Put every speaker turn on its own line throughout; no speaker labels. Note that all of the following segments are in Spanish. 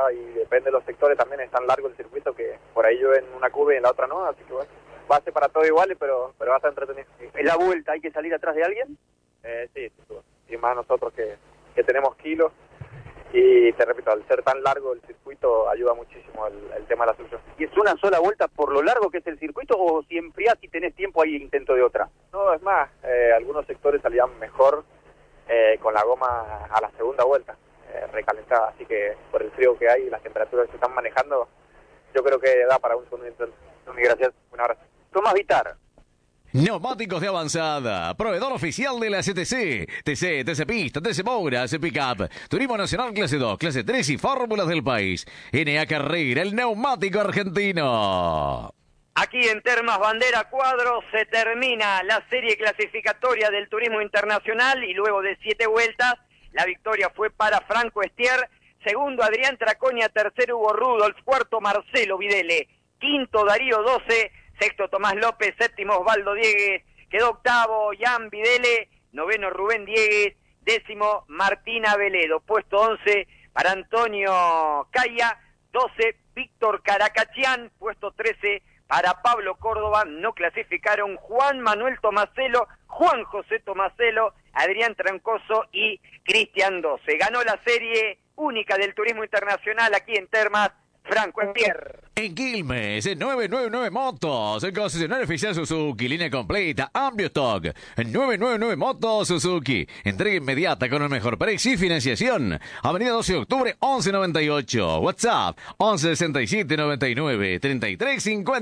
¿no? Y depende de los sectores, también es tan largo el circuito que por ahí llueve en una curva y en la otra no, así que bueno, va a ser para todos iguales, pero va a estar entretenido.
¿En la vuelta hay que salir atrás de alguien?
Sí, sin duda. Y más nosotros que tenemos kilos. Y te repito, al ser tan largo el circuito ayuda muchísimo el tema de la solución.
¿Y es una sola vuelta por lo largo que es el circuito o si enfriás y tenés tiempo hay intento de otra?
No, es más, algunos sectores salían mejor con la goma a la segunda vuelta, recalentada, así que por el frío que hay y las temperaturas que se están manejando, yo creo que da para un segundo intento.
Gracias.
Un abrazo.
Tomás Vitar.
Neumáticos de avanzada, proveedor oficial de la CTC, TC Pista, TC Moura, TC Pickup, Turismo Nacional Clase 2, Clase 3 y fórmulas del país. NA Carrera, el neumático argentino.
Aquí en Termas Bandera Cuadros se termina la serie clasificatoria del Turismo Internacional y luego de 7 vueltas la victoria fue para Franco Estier, segundo Adrián Traconia, tercero Hugo Rudolf, cuarto Marcelo Videle, quinto Darío 12, sexto Tomás López, séptimo Osvaldo Diegues, quedó octavo Jan Videle, noveno Rubén Diegues, décimo Martina Veledo, puesto 11 para Antonio Caya, 12 Víctor Caracachián, puesto 13 para Pablo Córdoba, no clasificaron Juan Manuel Tomaselo, Juan José Tomaselo, Adrián Trancoso y Cristian 12. Ganó la serie única del Turismo Internacional aquí en Termas, Franco Estier.
En Quilmes, 999 Motos, concesionario oficial Suzuki, línea completa, amplio stock. 999 Motos Suzuki, entrega inmediata con el mejor precio y financiación. Avenida 12 de octubre, 1198. WhatsApp, 1167 99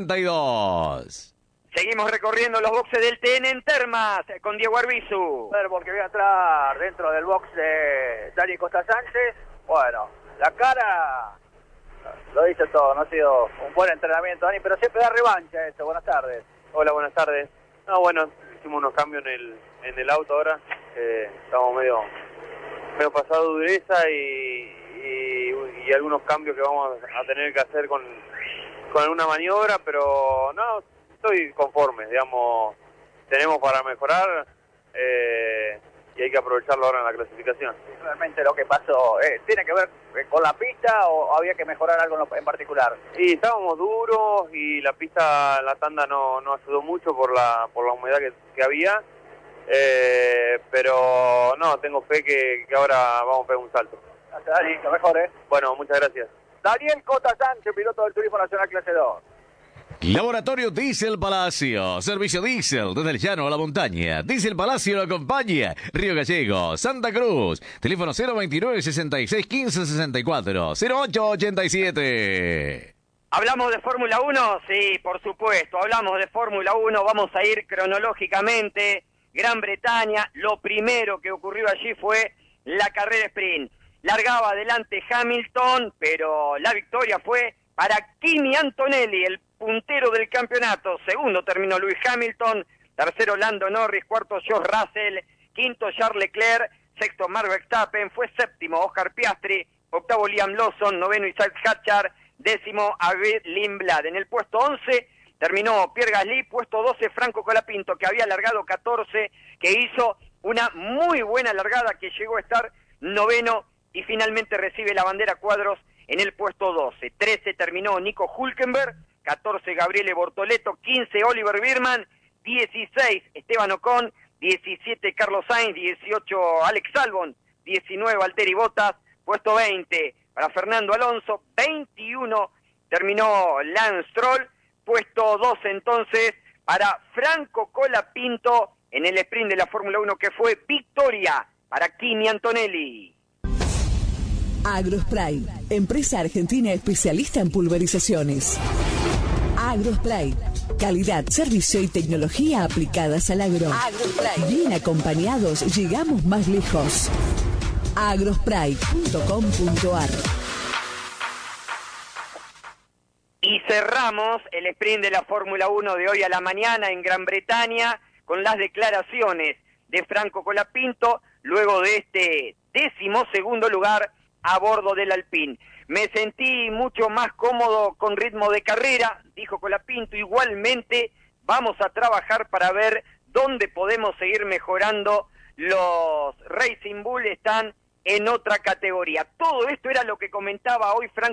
3352.
Seguimos recorriendo los boxes del TN en Termas con Diego Arbizu.
Porque voy a entrar dentro del box de Dani Costa Sánchez. Bueno, la cara lo dice todo, no ha sido un buen entrenamiento, Dani, pero siempre da revancha esto. Buenas tardes.
Hola, buenas tardes. No, bueno, hicimos unos cambios en el auto ahora. Estamos medio pasado dureza y algunos cambios que vamos a tener que hacer con alguna maniobra, pero no, estoy conforme, digamos, tenemos para mejorar y hay que aprovecharlo ahora en la clasificación.
Realmente lo que pasó, ¿tiene que ver con la pista o había que mejorar algo en particular?
Y estábamos duros y la pista, la tanda no ayudó mucho por la humedad que había, pero no, tengo fe que ahora vamos a pegar un salto.
Gracias, Dani, lo mejor,
Bueno, muchas gracias.
Daniel Cota Sánchez, piloto del Turismo Nacional Clase 2.
Laboratorio Diesel Palacio, servicio diésel desde el llano a la montaña. Diesel Palacio lo acompaña. Río Gallegos, Santa Cruz. Teléfono 029 66 15 64 08 87.
¿Hablamos de Fórmula 1? Sí, por supuesto, hablamos de Fórmula 1, vamos a ir cronológicamente. Gran Bretaña, lo primero que ocurrió allí fue la carrera sprint. Largaba adelante Hamilton, pero la victoria fue para Kimi Antonelli, el puntero del campeonato. Segundo terminó Lewis Hamilton, tercero Lando Norris, cuarto George Russell, quinto Charles Leclerc, sexto Max Verstappen, fue séptimo Oscar Piastri, octavo Liam Lawson, noveno Isaac Hatchard, décimo David Lindblad. En el puesto 11 terminó Pierre Gasly, puesto 12 Franco Colapinto, que había largado 14, que hizo una muy buena largada, que llegó a estar noveno y finalmente recibe la bandera cuadros en el puesto 12. 13 terminó Nico Hülkenberg, 14 Gabriele Bortoleto, 15 Oliver Biermann, 16 Esteban Ocon, 17 Carlos Sainz, 18 Alex Albon, 19 Valtteri Bottas, puesto 20 para Fernando Alonso, 21 terminó Lance Stroll, puesto 12 entonces para Franco Colapinto en el sprint de la Fórmula 1, que fue victoria para Kimi Antonelli.
Agrospray, empresa argentina especialista en pulverizaciones. Agrospray, calidad, servicio y tecnología aplicadas al agro. Agrospray. Bien acompañados, llegamos más lejos. agrospray.com.ar.
Y cerramos el sprint de la Fórmula 1 de hoy a la mañana en Gran Bretaña con las declaraciones de Franco Colapinto luego de este 12º lugar a bordo del Alpine. Me sentí mucho más cómodo con ritmo de carrera, dijo Colapinto. Igualmente vamos a trabajar para ver dónde podemos seguir mejorando. Los Racing Bull están en otra categoría. Todo esto era lo que comentaba hoy Franco